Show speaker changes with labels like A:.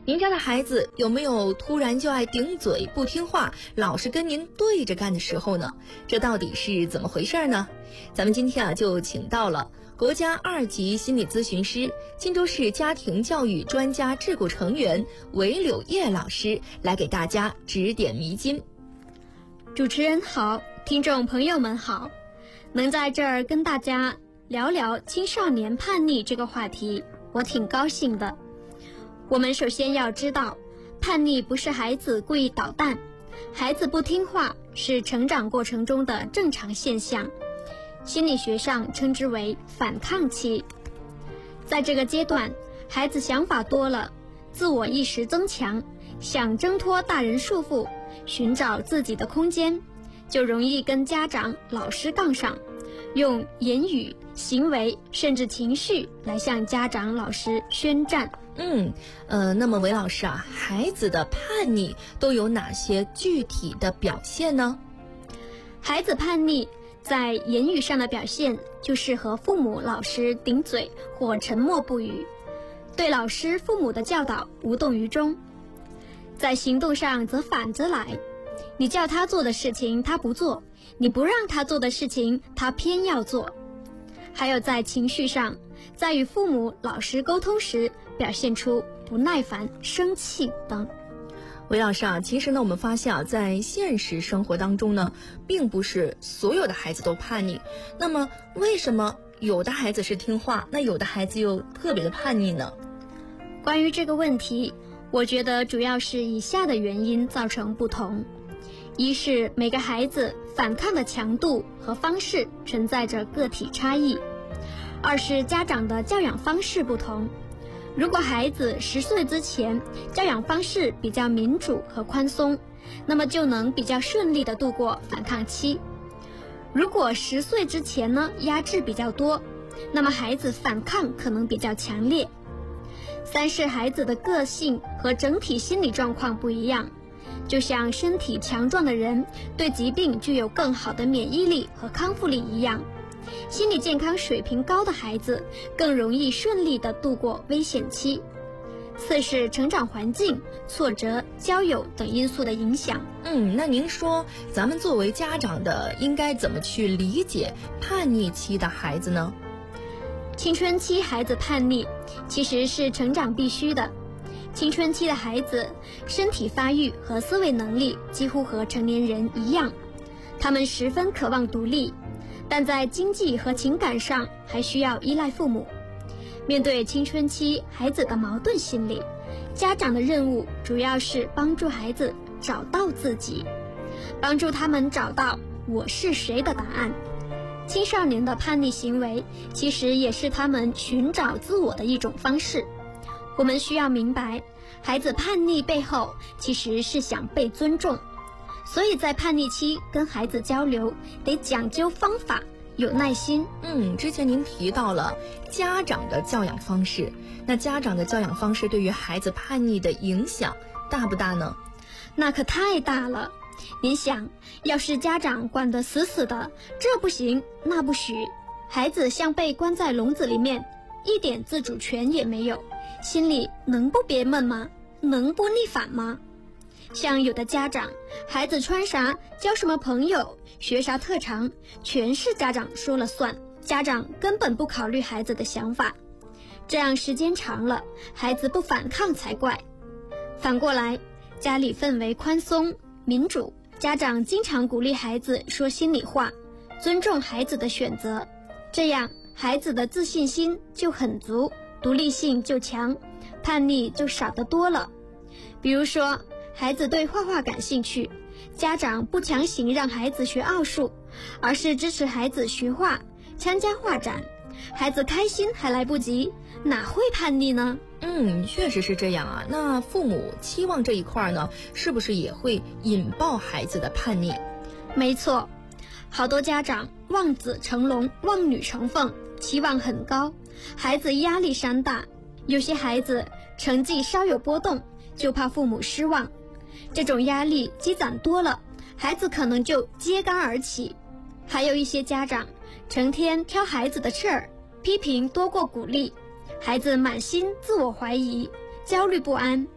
A: 您家的孩子有没有突然就爱顶嘴不听话，老是跟您对着干的时候呢？这到底是怎么回事呢？咱们今天就请到了国家2级心理咨询师、荆州市家庭教育专家智库成员韦柳叶老师来给大家指点迷津。
B: 主持人好，听众朋友们好，能在这儿跟大家聊聊青少年叛逆这个话题，我挺高兴的。我们首先要知道，叛逆不是孩子故意捣蛋，孩子不听话是成长过程中的正常现象，心理学上称之为反抗期。在这个阶段，孩子想法多了，自我意识增强，想挣脱大人束缚，寻找自己的空间，就容易跟家长、老师杠上，用言语、行为甚至情绪来向家长、老师宣战。
A: 那么韦老师啊，孩子的叛逆都有哪些具体的表现呢？
B: 孩子叛逆在言语上的表现就是和父母、老师顶嘴或沉默不语，对老师、父母的教导无动于衷。在行动上则反着来，你叫他做的事情他不做，你不让他做的事情他偏要做。还有在情绪上，在与父母、老师沟通时表现出不耐烦、生气等。
A: 韦老师啊，其实呢，我们发现啊，在现实生活当中呢，并不是所有的孩子都叛逆。那么，为什么有的孩子是听话，那有的孩子又特别的叛逆呢？
B: 关于这个问题，我觉得主要是以下的原因造成不同：一是每个孩子反抗的强度和方式存在着个体差异；二是家长的教养方式不同。如果孩子10岁之前教养方式比较民主和宽松，那么就能比较顺利地度过反抗期。如果10岁之前呢，压制比较多，那么孩子反抗可能比较强烈。三是孩子的个性和整体心理状况不一样，就像身体强壮的人对疾病具有更好的免疫力和康复力一样，心理健康水平高的孩子更容易顺利地度过危险期。四是成长环境、挫折、交友等因素的影响。
A: 那您说咱们作为家长的应该怎么去理解叛逆期的孩子呢？
B: 青春期孩子叛逆其实是成长必须的。青春期的孩子身体发育和思维能力几乎和成年人一样，他们十分渴望独立，但在经济和情感上还需要依赖父母。面对青春期孩子的矛盾心理，家长的任务主要是帮助孩子找到自己，帮助他们找到我是谁的答案。青少年的叛逆行为其实也是他们寻找自我的一种方式。我们需要明白，孩子叛逆背后其实是想被尊重，所以在叛逆期跟孩子交流得讲究方法，有耐心。
A: 之前您提到了家长的教养方式，那家长的教养方式对于孩子叛逆的影响大不大呢？
B: 那可太大了。您想，要是家长管得死死的，这不行那不许，孩子像被关在笼子里面，一点自主权也没有，心里能不憋闷吗？能不逆反吗？像有的家长，孩子穿啥、交什么朋友、学啥特长，全是家长说了算，家长根本不考虑孩子的想法。这样时间长了，孩子不反抗才怪。反过来，家里氛围宽松、民主，家长经常鼓励孩子说心里话，尊重孩子的选择，这样孩子的自信心就很足，独立性就强，叛逆就少得多了。比如说，孩子对画画感兴趣，家长不强行让孩子学奥数，而是支持孩子学画，参加画展。孩子开心还来不及，哪会叛逆呢？
A: 确实是这样啊。那父母期望这一块呢，是不是也会引爆孩子的叛逆？
B: 没错，好多家长望子成龙、望女成凤，期望很高，孩子压力山大。有些孩子成绩稍有波动，就怕父母失望，这种压力积攒多了，孩子可能就揭竿而起。还有一些家长成天挑孩子的刺儿，批评多过鼓励，孩子满心自我怀疑，焦虑不安，